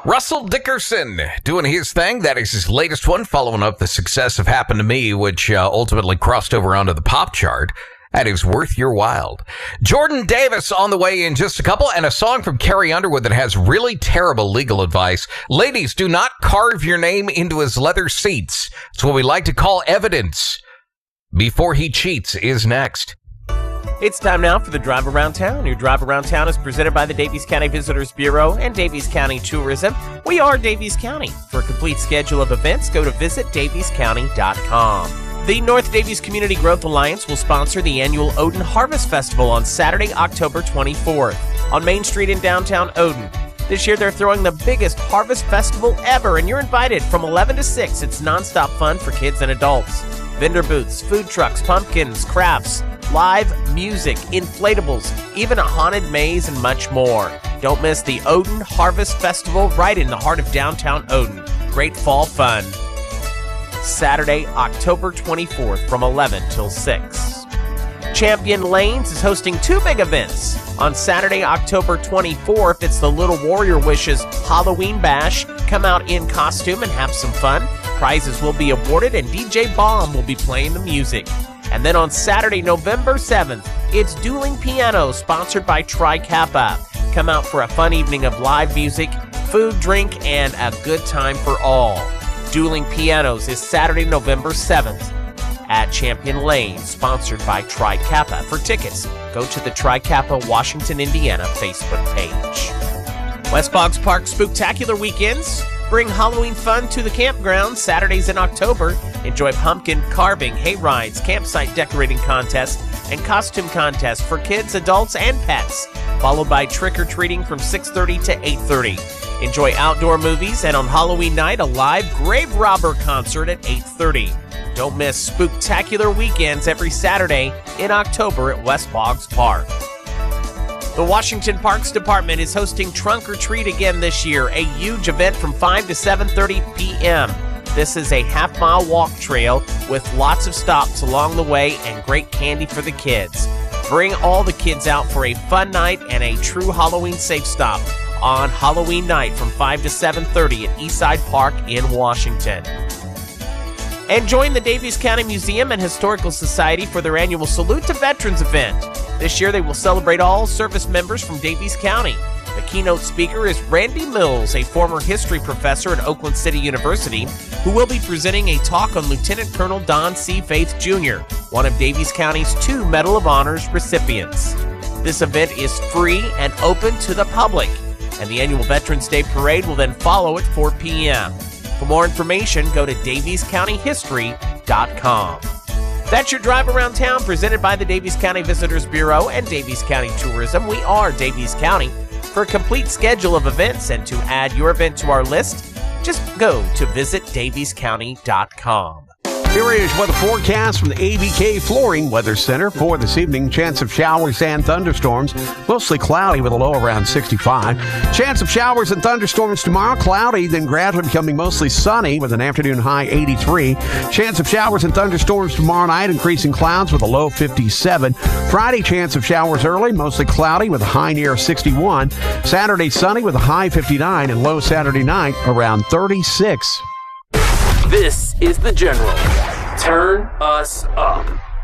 Russell Dickerson doing his thing. That is his latest one, following up the success of Happened to Me, which ultimately crossed over onto the pop chart. That is Worth Your While. Jordan Davis on the way in just a couple, and a song from Carrie Underwood that has really terrible legal advice. Ladies, do not carve your name into his leather seats. It's what we like to call evidence. Before He Cheats is next. It's time now for the Drive Around Town. Your Drive Around Town is presented by the Daviess County Visitors Bureau and Daviess County Tourism. We are Daviess County. For a complete schedule of events, go to visitdaviesscounty.com. The North Daviess Community Growth Alliance will sponsor the annual Odin Harvest Festival on Saturday, October 24th on Main Street in downtown Odin. This year, they're throwing the biggest harvest festival ever, and you're invited from 11 to 6. It's nonstop fun for kids and adults. Vendor booths, food trucks, pumpkins, crafts, live music, inflatables, even a haunted maze, and much more. Don't miss the Odin Harvest Festival right in the heart of downtown Odin. Great fall fun. Saturday, October 24th from 11 till 6. Champion Lanes is hosting two big events. On Saturday, October 24th, it's the Little Warrior Wishes Halloween Bash. Come out in costume and have some fun. Prizes will be awarded and DJ Bomb will be playing the music. And then on Saturday, November 7th, it's Dueling Piano, sponsored by Tri Kappa. Come out for a fun evening of live music, food, drink, and a good time for all. Dueling Pianos is Saturday, November 7th at Champion Lane, sponsored by Tri Kappa. For tickets, go to the Tri Kappa Washington, Indiana Facebook page. West Boggs Park Spooktacular Weekends. Bring Halloween fun to the campground Saturdays in October. Enjoy pumpkin carving, hay rides, campsite decorating contests, and costume contests for kids, adults, and pets. Followed by trick-or-treating from 6:30 to 8:30. Enjoy outdoor movies, and on Halloween night, a live Grave Robber concert at 8:30. Don't miss Spooktacular Weekends every Saturday in October at West Boggs Park. The Washington Parks Department is hosting Trunk or Treat again this year, a huge event from 5 to 7:30 p.m. This is a half-mile walk trail with lots of stops along the way and great candy for the kids. Bring all the kids out for a fun night and a true Halloween safe stop on Halloween night from 5 to 7:30 at Eastside Park in Washington. And join the Daviess County Museum and Historical Society for their annual Salute to Veterans event. This year they will celebrate all service members from Daviess County. The keynote speaker is Randy Mills, a former history professor at Oakland City University, who will be presenting a talk on Lieutenant Colonel Don C. Faith Jr., one of Daviess County's 2 Medal of Honors recipients. This event is free and open to the public, and the annual Veterans Day Parade will then follow at 4 p.m. For more information, go to daviesscountyhistory.com. That's your Drive Around Town presented by the Daviess County Visitors Bureau and Daviess County Tourism. We are Daviess County. For a complete schedule of events and to add your event to our list, just go to visitdaviesscounty.com. Here is weather forecast from the ABK Flooring Weather Center for this evening. Chance of showers and thunderstorms. Mostly cloudy with a low around 65. Chance of showers and thunderstorms tomorrow. Cloudy, then gradually becoming mostly sunny with an afternoon high 83. Chance of showers and thunderstorms tomorrow night. Increasing clouds with a low 57. Friday, chance of showers early. Mostly cloudy with a high near 61. Saturday, sunny with a high 59. And low Saturday night around 36. This is The General. Turn us up.